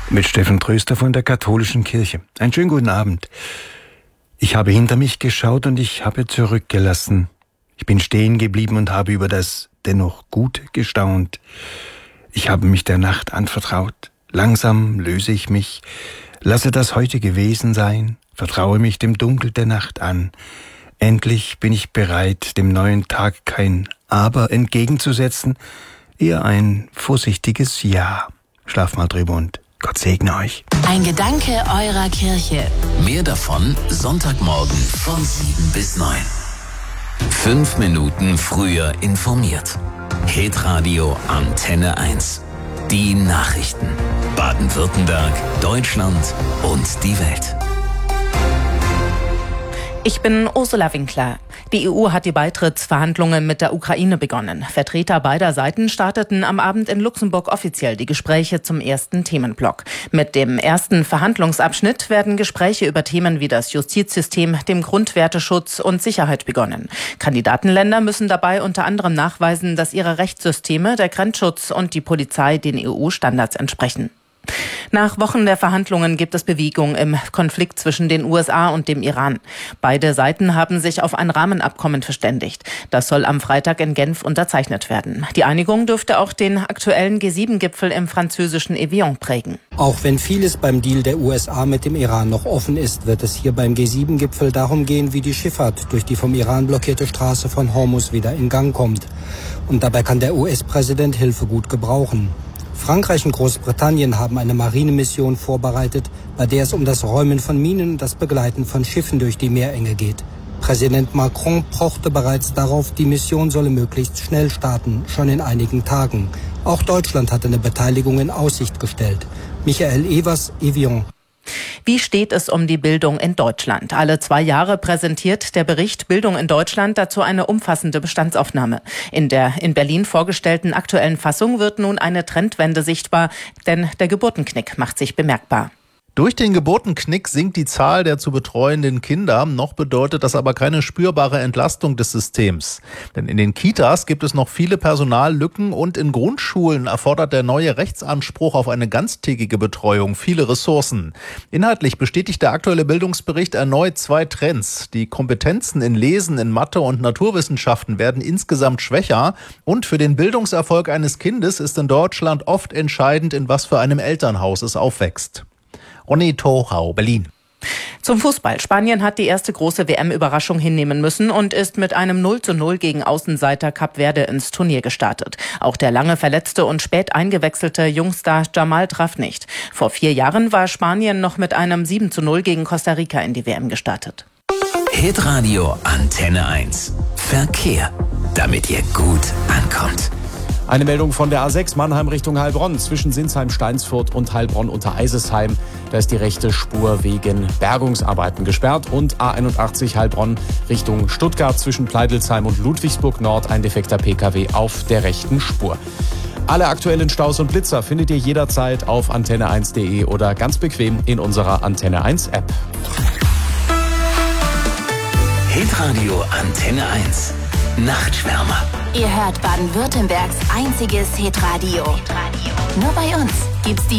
Mit Steffen Tröster von der Katholischen Kirche. Einen schönen guten Abend. Ich habe hinter mich geschaut und ich habe zurückgelassen. Ich bin stehen geblieben und habe über das dennoch Gute gestaunt. Ich habe mich der Nacht anvertraut. Langsam löse ich mich, lasse das heute gewesen sein, vertraue mich dem Dunkel der Nacht an. Endlich bin ich bereit, dem neuen Tag kein Aber entgegenzusetzen, eher ein vorsichtiges Ja. Schlaf mal drüber und Gott segne euch. Ein Gedanke eurer Kirche. Mehr davon Sonntagmorgen von 7 bis 9. 5 Minuten früher informiert. Hitradio Antenne 1. Die Nachrichten. Baden-Württemberg, Deutschland und die Welt. Ich bin Ursula Winkler. Die EU hat die Beitrittsverhandlungen mit der Ukraine begonnen. Vertreter beider Seiten starteten am Abend in Luxemburg offiziell die Gespräche zum ersten Themenblock. Mit dem ersten Verhandlungsabschnitt werden Gespräche über Themen wie das Justizsystem, dem Grundwerteschutz und Sicherheit begonnen. Kandidatenländer müssen dabei unter anderem nachweisen, dass ihre Rechtssysteme, der Grenzschutz und die Polizei den EU-Standards entsprechen. Nach Wochen der Verhandlungen gibt es Bewegung im Konflikt zwischen den USA und dem Iran. Beide Seiten haben sich auf ein Rahmenabkommen verständigt. Das soll am Freitag in Genf unterzeichnet werden. Die Einigung dürfte auch den aktuellen G7-Gipfel im französischen Evian prägen. Auch wenn vieles beim Deal der USA mit dem Iran noch offen ist, wird es hier beim G7-Gipfel darum gehen, wie die Schifffahrt durch die vom Iran blockierte Straße von Hormuz wieder in Gang kommt. Und dabei kann der US-Präsident Hilfe gut gebrauchen. Frankreich und Großbritannien haben eine Marinemission vorbereitet, bei der es um das Räumen von Minen und das Begleiten von Schiffen durch die Meerenge geht. Präsident Macron pochte bereits darauf, die Mission solle möglichst schnell starten, schon in einigen Tagen. Auch Deutschland hat eine Beteiligung in Aussicht gestellt. Michael Evers, Evian. Wie steht es um die Bildung in Deutschland? Alle 2 Jahre präsentiert der Bericht Bildung in Deutschland dazu eine umfassende Bestandsaufnahme. In der in Berlin vorgestellten aktuellen Fassung wird nun eine Trendwende sichtbar, denn der Geburtenknick macht sich bemerkbar. Durch den Geburtenknick sinkt die Zahl der zu betreuenden Kinder. Noch bedeutet das aber keine spürbare Entlastung des Systems. Denn in den Kitas gibt es noch viele Personallücken und in Grundschulen erfordert der neue Rechtsanspruch auf eine ganztägige Betreuung viele Ressourcen. Inhaltlich bestätigt der aktuelle Bildungsbericht erneut 2 Trends. Die Kompetenzen in Lesen, in Mathe und Naturwissenschaften werden insgesamt schwächer. Und für den Bildungserfolg eines Kindes ist in Deutschland oft entscheidend, in was für einem Elternhaus es aufwächst. Ronny Tochau, Berlin. Zum Fußball. Spanien hat die erste große WM-Überraschung hinnehmen müssen und ist mit einem 0:0 gegen Außenseiter Kap Verde ins Turnier gestartet. Auch der lange verletzte und spät eingewechselte Jungstar Jamal traf nicht. Vor 4 Jahren war Spanien noch mit einem 7:0 gegen Costa Rica in die WM gestartet. Hitradio Antenne 1. Verkehr, damit ihr gut ankommt. Eine Meldung von der A6 Mannheim Richtung Heilbronn zwischen Sinsheim-Steinsfurt und Heilbronn unter Eisesheim. Da ist die rechte Spur wegen Bergungsarbeiten gesperrt. Und A81 Heilbronn Richtung Stuttgart zwischen Pleidelsheim und Ludwigsburg Nord ein defekter Pkw auf der rechten Spur. Alle aktuellen Staus und Blitzer findet ihr jederzeit auf antenne1.de oder ganz bequem in unserer Antenne 1 App. Hitradio Antenne 1. Nachtschwärmer. Ihr hört Baden-Württembergs einziges Hitradio. Nur bei uns gibt's die